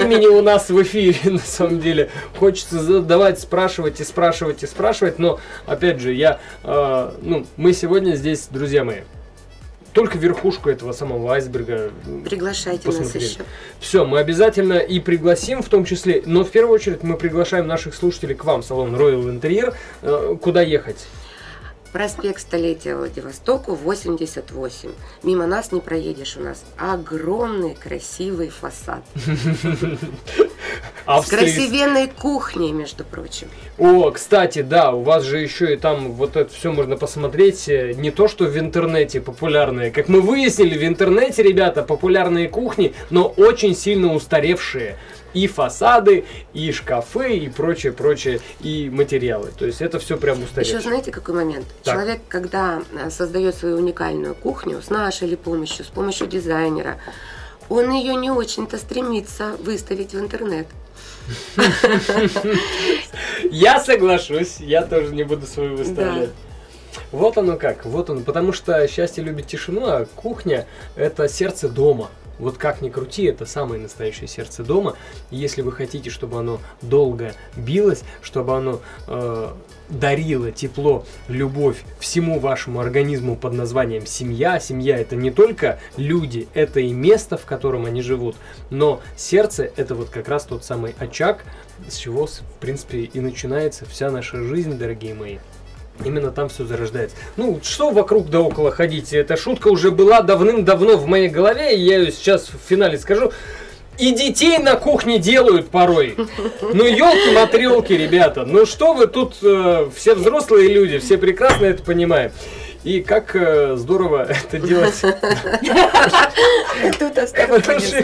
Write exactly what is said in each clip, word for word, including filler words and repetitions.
времени у нас в эфире, на самом деле. Хочется задавать, спрашивать и спрашивать и спрашивать, но, опять же, я, э, ну, мы сегодня здесь, друзья мои, только верхушку этого самого айсберга. Приглашайте посмотрели. Нас еще. Все, мы обязательно и пригласим в том числе, но в первую очередь мы приглашаем наших слушателей к вам в салон Royal Interior. Э, куда ехать? Проспект Столетия Владивостоку, восемьдесят восемь. Мимо нас не проедешь, у нас огромный красивый фасад. С красивенной кухней, между прочим. О, кстати, да, у вас же еще и там вот это все можно посмотреть. Не то, что в интернете популярные. Как мы выяснили, в интернете, ребята, популярные кухни, но очень сильно устаревшие. И фасады, и шкафы, и прочее, прочее, и материалы. То есть это все прям устаревшее. Еще знаете, какой момент? Так. Человек, когда создает свою уникальную кухню с нашей или помощью, с помощью дизайнера, он ее не очень-то стремится выставить в интернет. Я соглашусь, я тоже не буду свою выставлять. Вот оно как, вот оно. Потому что счастье любит тишину, а кухня – это сердце дома. Вот как ни крути, это самое настоящее сердце дома. И если вы хотите, чтобы оно долго билось, чтобы оно э, дарило тепло, любовь всему вашему организму под названием семья. Семья – это не только люди, это и место, в котором они живут. Но сердце – это вот как раз тот самый очаг, с чего, в принципе, и начинается вся наша жизнь, дорогие мои. Именно там все зарождается. Ну, что вокруг да около ходить? Эта шутка уже была давным-давно в моей голове, и я ее сейчас в финале скажу. И детей на кухне делают порой. Ну, елки-матрелки, ребята. Ну, что вы тут, э, все взрослые люди, все прекрасно это понимаем. И как э, здорово это делать. Тут осталось.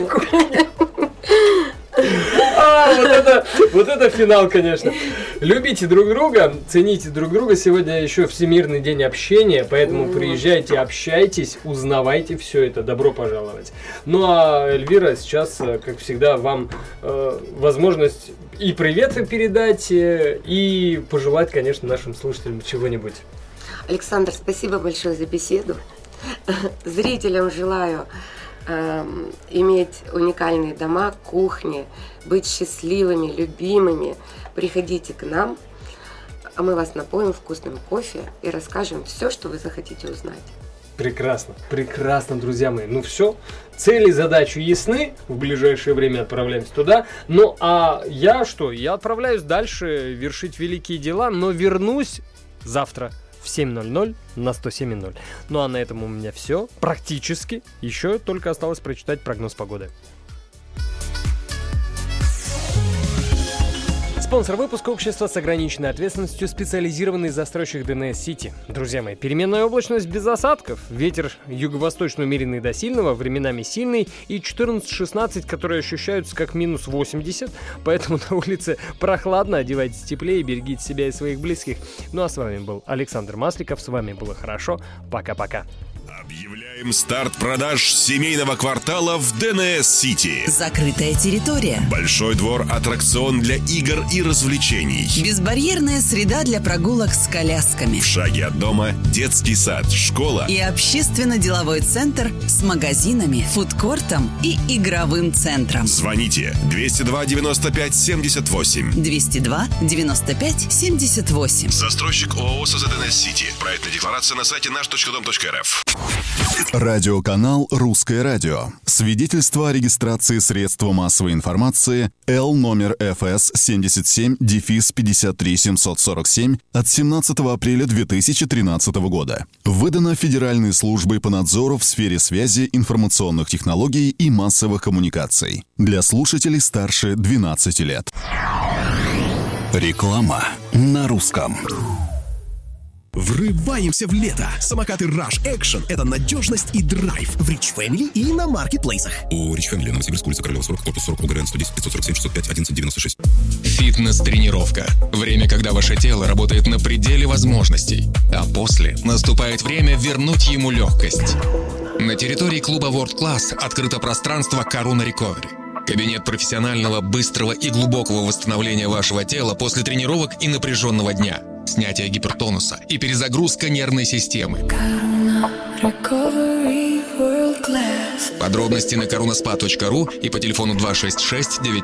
А, вот это, вот это финал, конечно. Любите друг друга, цените друг друга. Сегодня еще Всемирный день общения, поэтому приезжайте, общайтесь, узнавайте все это. Добро пожаловать. Ну а Эльвира, сейчас, как всегда, вам э, возможность и приветы передать, и пожелать, конечно, нашим слушателям чего-нибудь. Александр, спасибо большое за беседу. Зрителям желаю иметь уникальные дома, кухни, быть счастливыми, любимыми. Приходите к нам, а мы вас напоим вкусным кофе и расскажем все, что вы захотите узнать. Прекрасно, прекрасно, друзья мои. Ну все, цели, задачи ясны, в ближайшее время отправляемся туда. Ну а я что? Я отправляюсь дальше вершить великие дела, но вернусь завтра в семь ноль ноль на сто семь ноль. Ну а на этом у меня все. Практически. Еще только осталось прочитать прогноз погоды. Спонсор выпуска — общество с ограниченной ответственностью, специализированный застройщик ДНС Сити. Друзья мои, переменная облачность без осадков, ветер юго-восточный умеренный до сильного, временами сильный, и четырнадцать шестнадцать, которые ощущаются как минус восемьдесят, поэтому на улице прохладно, одевайтесь теплее, берегите себя и своих близких. Ну а с вами был Александр Масликов, с вами было хорошо, пока-пока. Объявляем старт продаж семейного квартала в ДНС Сити. Закрытая территория. Большой двор, аттракцион для игр и развлечений. Безбарьерная среда для прогулок с колясками. В шаге от дома детский сад, школа. И общественно-деловой центр с магазинами, фудкортом и игровым центром. Звоните двести два девяносто пять семьдесят восемь. двести два девяносто пять семьдесят восемь. Застройщик ООО СОЗ-ДНС Сити. Проектная декларация на сайте наш точка дом точка эр эф. Радиоканал «Русское радио». Свидетельство о регистрации средства массовой информации Л номер эф эс семьдесят семь пятьдесят три семьсот сорок семь от семнадцатого апреля две тысячи тринадцатого года. Выдано Федеральной службой по надзору в сфере связи, информационных технологий и массовых коммуникаций. Для слушателей старше двенадцати лет. Реклама на русском. Врываемся в лето. Самокаты Rush Action — это надежность и драйв в Rich Family и на маркетплейсах. У Rich Family, Новосибирск, улица Королева сорок, корпус сорок, УГРН сто десять пятьсот сорок семь шестьсот пять одиннадцать девяносто шесть. Фитнес-тренировка. Время, когда ваше тело работает на пределе возможностей. А после наступает время вернуть ему легкость. На территории клуба World Class открыто пространство Karuna Recovery. Кабинет профессионального, быстрого и глубокого восстановления вашего тела после тренировок и напряженного дня. Снятие гипертонуса и перезагрузка нервной системы. Подробности на карунаспа точка ру и по телефону два шесть шесть девять